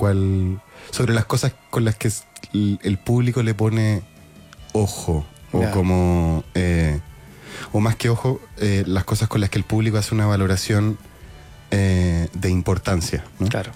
sobre las cosas con las que el público le pone ojo, o como, o más que ojo, las cosas con las que el público hace una valoración de importancia, ¿no? Claro.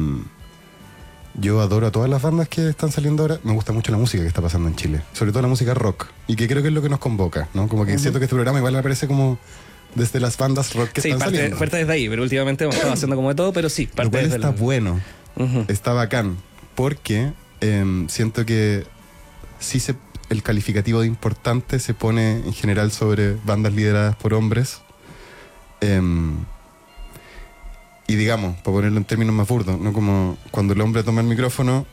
Yo adoro a todas las bandas que están saliendo ahora. Me gusta mucho la música que está pasando en Chile, sobre todo la música rock, y que creo que es lo que nos convoca, ¿no? Como que siento que este programa igual aparece como desde las bandas rock que están saliendo. Sí, parte desde ahí, pero últimamente hemos estado haciendo como de todo, pero sí, parte desde está bueno, está bacán, porque siento que sí el calificativo de importante se pone en general sobre bandas lideradas por hombres. Y digamos, para ponerlo en términos más burdos, ¿no? Como cuando el hombre toma el micrófono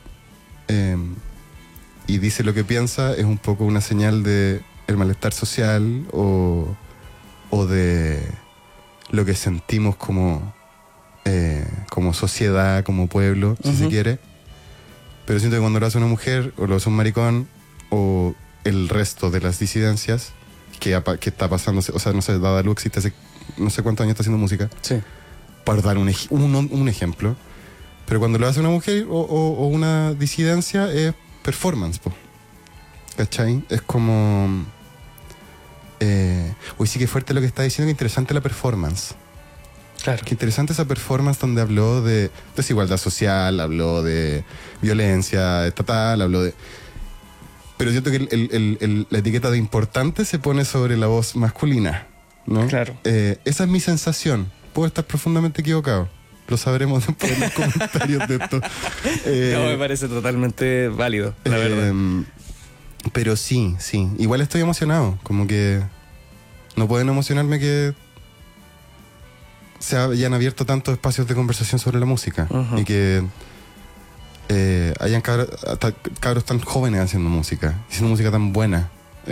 y dice lo que piensa, es un poco una señal de el malestar social o de lo que sentimos como sociedad, como pueblo, si se quiere. Pero siento que cuando lo hace una mujer, o lo hace un maricón, o el resto de las disidencias que está pasando, o sea, no sé, Dadalú existe hace no sé cuántos años, está haciendo música. Sí. Para dar un ejemplo. Pero cuando lo hace una mujer o una disidencia, es performance, po. ¿Cachai? Es como... Uy, sí, que fuerte lo que está diciendo, que interesante la performance. Claro. Qué interesante esa performance donde habló de desigualdad social, habló de violencia estatal, habló de... Pero siento que la etiqueta de importante se pone sobre la voz masculina, ¿no? Claro. Esa es mi sensación. Puedo estar profundamente equivocado. Lo sabremos después en los comentarios de esto. No, me parece totalmente válido, la verdad. Pero sí. Igual estoy emocionado. Como que no pueden emocionarme que se hayan abierto tantos espacios de conversación sobre la música. Y que hayan cabros tan jóvenes haciendo música tan buena.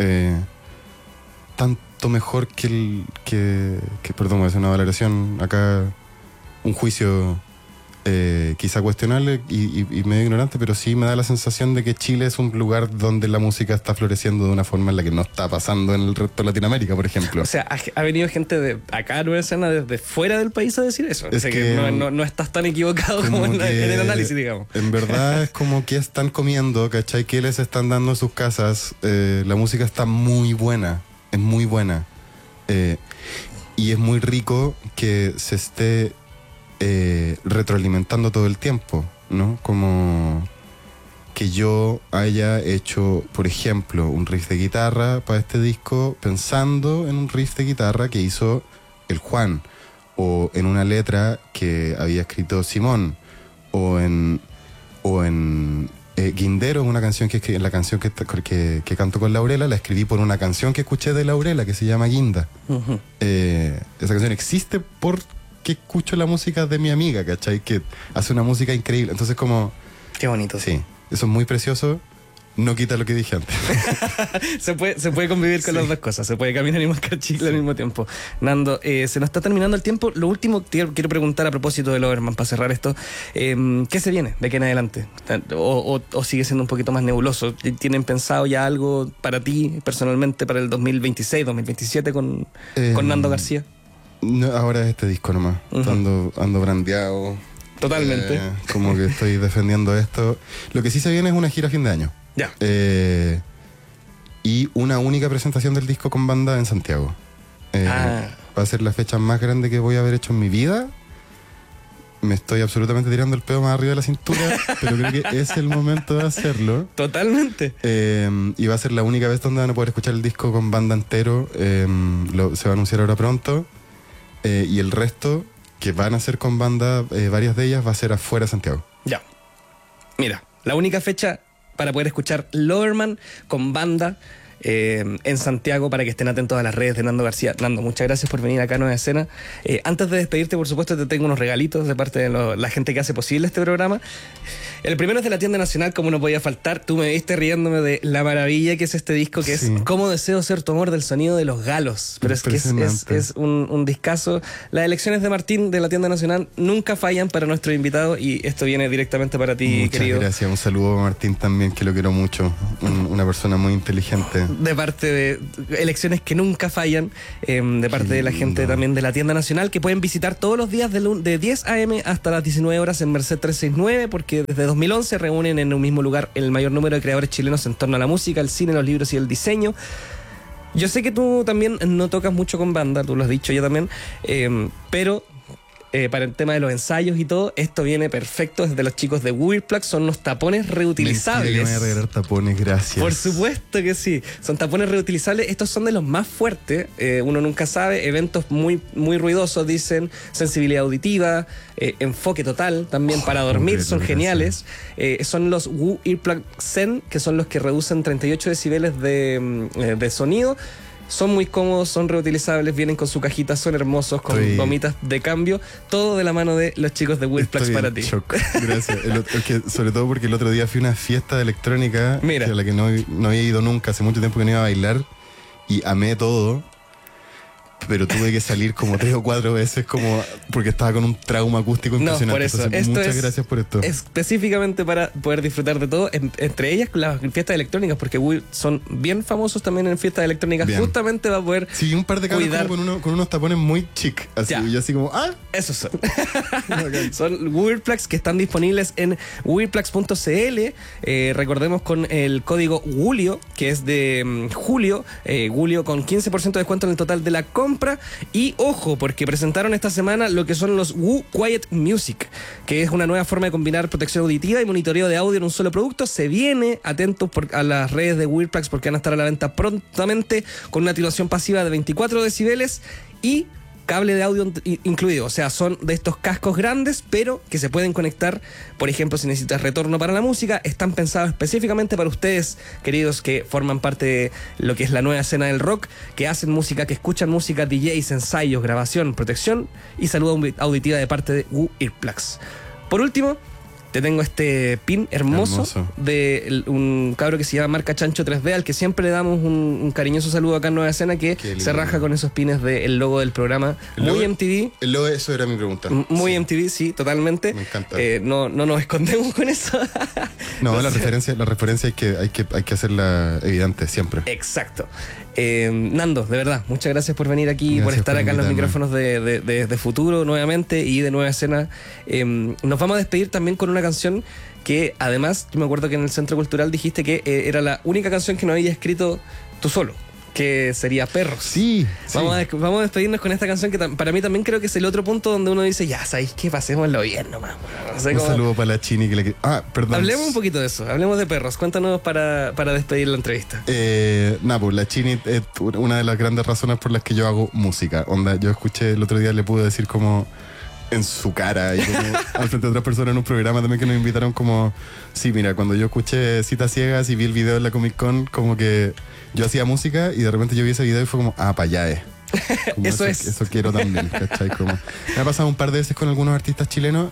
Tanto mejor que perdón, voy a hacer una valoración acá, un juicio quizá cuestionable y medio ignorante, pero sí me da la sensación de que Chile es un lugar donde la música está floreciendo de una forma en la que no está pasando en el resto de Latinoamérica, por ejemplo. O sea, ha venido gente de acá a Nueva Escena desde fuera del país a decir eso. Es que no estás tan equivocado como en el análisis, digamos. En verdad es como que están comiendo, ¿cachai? ¿Qué les están dando en sus casas? La música está muy buena. Es muy buena. Y es muy rico que se esté retroalimentando todo el tiempo, ¿no? Como que yo haya hecho, por ejemplo, un riff de guitarra para este disco pensando en un riff de guitarra que hizo el Juan, o en una letra que había escrito Simón, o en Guindero, una canción que escribí, la canción que canto con Laurela, la escribí por una canción que escuché de Laurela que se llama Guinda. Esa canción existe porque escucho la música de mi amiga, ¿cachai? Que hace una música increíble. Entonces como... Qué bonito. Sí, eso es muy precioso. No quita lo que dije antes. se puede convivir con las dos cosas. Se puede caminar y mascar chicle al mismo tiempo. Nando, se nos está terminando el tiempo. Lo último que quiero preguntar a propósito de Loverman, para cerrar esto, ¿qué se viene de aquí en adelante? ¿O sigue siendo un poquito más nebuloso? ¿Tienen pensado ya algo para ti personalmente para el 2026, 2027 con Nando García? No, ahora es este disco nomás. Ando brandeado. Totalmente. Como que estoy defendiendo esto. Lo que sí se viene es una gira a fin de año. Ya. Y una única presentación del disco con banda en Santiago. Va a ser la fecha más grande que voy a haber hecho en mi vida. Me estoy absolutamente tirando el pedo más arriba de la cintura, pero creo que es el momento de hacerlo. Totalmente. Y va a ser la única vez donde van a poder escuchar el disco con banda entero. Se va a anunciar ahora pronto. Y el resto, que van a ser con banda, varias de ellas, va a ser afuera de Santiago. Ya. Mira, la única fecha para poder escuchar Loverman con banda en Santiago, para que estén atentos a las redes de Nando García. Nando, muchas gracias por venir acá a Nueva Escena. Antes de despedirte, por supuesto, te tengo unos regalitos de parte de la gente que hace posible este programa. El primero es de la tienda nacional, como no podía faltar. Tú me viste riéndome de la maravilla que es este disco, que es Cómo deseo ser tu amor, del Sonido de los Galos. Pero es que es un discazo. Las elecciones de Martín de la tienda nacional nunca fallan para nuestro invitado, y esto viene directamente para ti, muchas querido. Gracias, un saludo a Martín también, que lo quiero mucho. Una persona muy inteligente. De parte de elecciones que nunca fallan, de parte de la gente también de la tienda nacional, que pueden visitar todos los días de 10 a.m. hasta las 19 horas en Merced 369, porque desde 2011 reúnen en un mismo lugar el mayor número de creadores chilenos en torno a la música, el cine, los libros y el diseño. Yo sé que tú también no tocas mucho con banda, tú lo has dicho ya también, pero para el tema de los ensayos y todo, esto viene perfecto desde los chicos de Weirplug. Son unos tapones reutilizables. Me voy a regalar tapones, gracias. Por supuesto que sí, son tapones reutilizables. Estos son de los más fuertes, uno nunca sabe. Eventos muy, muy ruidosos, dicen. Sensibilidad auditiva, enfoque total también para dormir, son geniales. Son los Weirplug Zen, que son los que reducen 38 decibeles de sonido. Son muy cómodos, son reutilizables, vienen con su cajita, son hermosos, con gomitas de cambio. Todo de la mano de los chicos de Weirplug para ti. Shock. Gracias. Sobre todo porque el otro día fui a una fiesta de electrónica, a la que no había ido nunca, hace mucho tiempo que no iba a bailar, y amé todo. Pero tuve que salir como 3 o 4 veces porque estaba con un trauma acústico impresionante. No, por eso. Entonces, muchas gracias por esto. Específicamente para poder disfrutar de todo, entre ellas las fiestas electrónicas, porque son bien famosos también en fiestas electrónicas. Bien. Justamente va a poder un par de cabros con unos tapones muy chic. Así, y así como, esos son. Son Weirplugs, que están disponibles en weirplugs.cl. Recordemos con el código Julio, que es de Julio. Julio con 15% de descuento en el total de la compra. Y ojo, porque presentaron esta semana lo que son los Woo Quiet Music, que es una nueva forma de combinar protección auditiva y monitoreo de audio en un solo producto. Se viene, atentos a las redes de Weirplugs, porque van a estar a la venta prontamente con una atenuación pasiva de 24 decibeles y cable de audio incluido. O sea, son de estos cascos grandes, pero que se pueden conectar. Por ejemplo, si necesitas retorno para la música, están pensados específicamente para ustedes, queridos, que forman parte de lo que es la nueva escena del rock, que hacen música, que escuchan música, DJs, ensayos, grabación, protección y salud auditiva de parte de Weirplugs. Por último, te tengo este pin hermoso de un cabro que se llama Marca Chancho 3D, al que siempre le damos un cariñoso saludo acá en Nueva Escena, que se raja con esos pines del logo del programa. Muy MTV. El logo, eso era mi pregunta. Muy MTV, sí, totalmente. Me encanta. No nos escondemos con eso. No, la referencia hay que hacerla evidente siempre. Exacto. Nando, de verdad, muchas gracias por venir aquí, por estar acá en los micrófonos de Futuro nuevamente y de Nueva Escena. Nos vamos a despedir también con una canción que, además, yo me acuerdo que en el Centro Cultural dijiste que era la única canción que no había escrito tú solo, que sería Perros. Sí. Vamos a despedirnos con esta canción, que para mí también creo que es el otro punto donde uno dice, ya, ¿sabéis qué? Pasémoslo bien nomás. No sé, un saludo para la Chini. Perdón. Hablemos un poquito de eso, hablemos de Perros. Cuéntanos para despedir la entrevista. Pues la Chini es una de las grandes razones por las que yo hago música. Yo escuché el otro día, le pude decir como en su cara y como al frente de otras personas en un programa también que nos invitaron como, sí, mira, cuando yo escuché Citas Ciegas y vi el video en la Comic Con, como que yo hacía música y de repente yo vi ese video y fue como, para allá eso quiero también, ¿cachai? Como, me ha pasado un par de veces con algunos artistas chilenos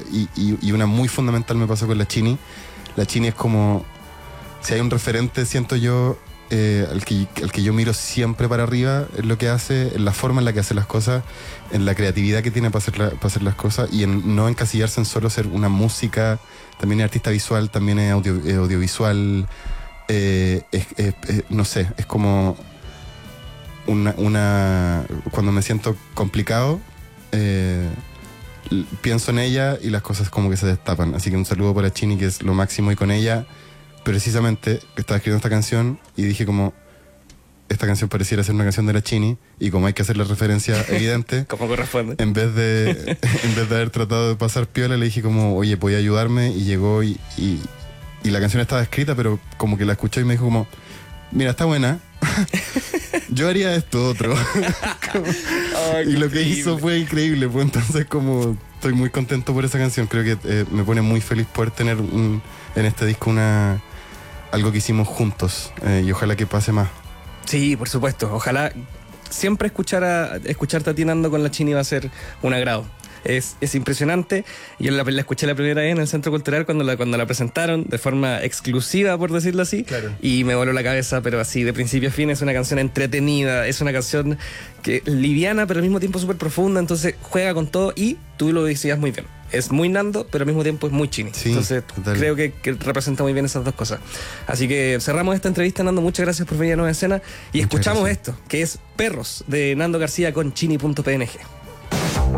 y una muy fundamental me pasó con la Chini. La Chini es como, si hay un referente, siento yo, al que yo miro siempre para arriba en lo que hace, en la forma en la que hace las cosas, en la creatividad que tiene para hacer las cosas, y en no encasillarse en solo ser una música. También es artista visual, también es audiovisual. No sé, es como cuando me siento complicado, pienso en ella y las cosas como que se destapan. Así que un saludo para Chini, que es lo máximo, y con ella precisamente estaba escribiendo esta canción y dije como, esta canción pareciera ser una canción de la Chini, y como hay que hacer la referencia evidente, como corresponde, en vez de haber tratado de pasar piola, le dije como, oye, ¿puede ayudarme? Y llegó y la canción estaba escrita, pero como que la escuchó y me dijo como, mira, está buena, yo haría esto otro. Y lo que hizo fue increíble, pues entonces como estoy muy contento por esa canción. Creo que me pone muy feliz poder tener en este disco algo que hicimos juntos, y ojalá que pase más. Sí, por supuesto. Ojalá siempre escucharte a ti, Nando, con la Chini va a ser un agrado. Es impresionante. Yo la escuché la primera vez en el Centro Cultural cuando la presentaron de forma exclusiva, por decirlo así. Claro. Y me voló la cabeza, pero así, de principio a fin. Es una canción entretenida, es una canción que liviana, pero al mismo tiempo súper profunda. Entonces juega con todo y tú lo decías muy bien. Es muy Nando, pero al mismo tiempo es muy Chini. Sí, entonces total. creo que representa muy bien esas dos cosas. Así que cerramos esta entrevista, Nando. Muchas gracias por venir a Nueva Escena. Y Muchas escuchamos gracias. esto, que es Perros, de Nando García con Chini.png.